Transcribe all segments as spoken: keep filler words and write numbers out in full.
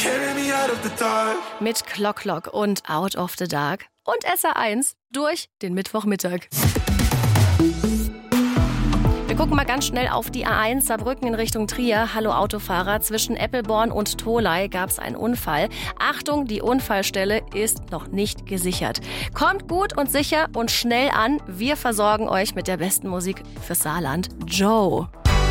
Mit Clock Clock und Out of the Dark und S R eins durch den Mittwochmittag. Wir gucken mal ganz schnell auf die A eins Saarbrücken in Richtung Trier. Hallo Autofahrer, zwischen Eppelborn und Tholey gab es einen Unfall. Achtung, die Unfallstelle ist noch nicht gesichert. Kommt gut und sicher und schnell an. Wir versorgen euch mit der besten Musik fürs Saarland. Joe.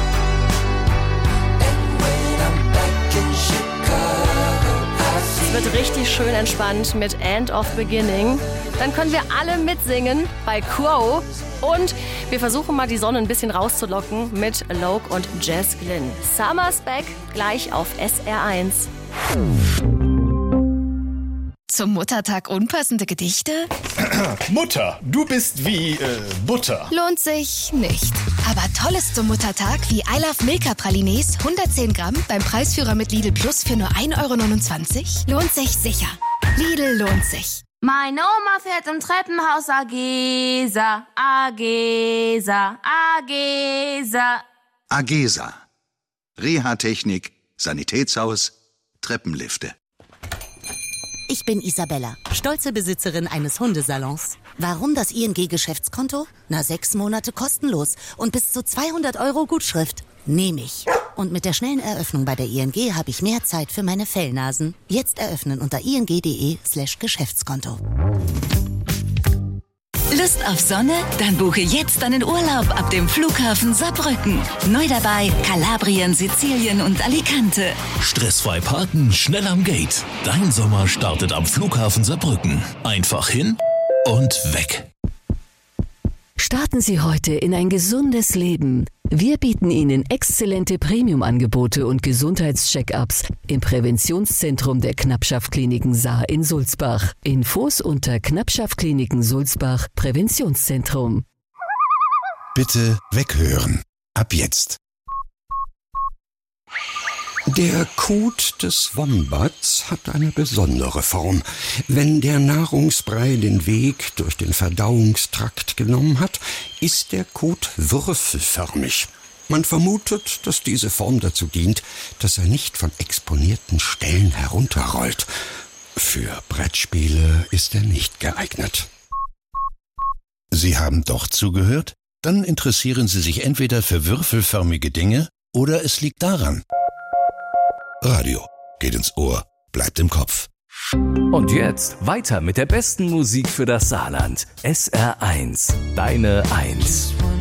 Es wird richtig schön entspannt mit End of Beginning. Dann können wir alle mitsingen bei Crow. Und wir versuchen mal die Sonne ein bisschen rauszulocken mit Loke und Jess Glynn. Summer's Back gleich auf S R eins. Zum Muttertag unpassende Gedichte? Mutter, du bist wie äh, Butter. Lohnt sich nicht. Aber Tolles zum Muttertag wie I Love Milka Pralines, hundertzehn Gramm beim Preisführer mit Lidl Plus für nur ein Euro neunundzwanzig. Lohnt sich sicher. Lidl lohnt sich. Meine Oma fährt im Treppenhaus Agesa, Agesa, Agesa. Agesa. Reha-Technik, Sanitätshaus, Treppenlifte. Ich bin Isabella, stolze Besitzerin eines Hundesalons. Warum das I N G-Geschäftskonto? Na, sechs Monate kostenlos und bis zu zweihundert Euro Gutschrift. Nehme ich. Und mit der schnellen Eröffnung bei der I N G habe ich mehr Zeit für meine Fellnasen. Jetzt eröffnen unter ing.de slash Geschäftskonto. Lust auf Sonne? Dann buche jetzt deinen Urlaub ab dem Flughafen Saarbrücken. Neu dabei Kalabrien, Sizilien und Alicante. Stressfrei parken, schnell am Gate. Dein Sommer startet am Flughafen Saarbrücken. Einfach hin und weg. Starten Sie heute in ein gesundes Leben. Wir bieten Ihnen exzellente Premium-Angebote und Gesundheitscheck-ups im Präventionszentrum der Knappschaft-Kliniken Saar in Sulzbach. Infos unter Knappschaft-Kliniken Sulzbach Präventionszentrum. Bitte weghören. Ab jetzt. Der Kot des Wombats hat eine besondere Form. Wenn der Nahrungsbrei den Weg durch den Verdauungstrakt genommen hat, ist der Kot würfelförmig. Man vermutet, dass diese Form dazu dient, dass er nicht von exponierten Stellen herunterrollt. Für Brettspiele ist er nicht geeignet. Sie haben doch zugehört? Dann interessieren Sie sich entweder für würfelförmige Dinge oder es liegt daran. Radio geht ins Ohr, bleibt im Kopf. Und jetzt weiter mit der besten Musik für das Saarland. S R eins, deine Eins.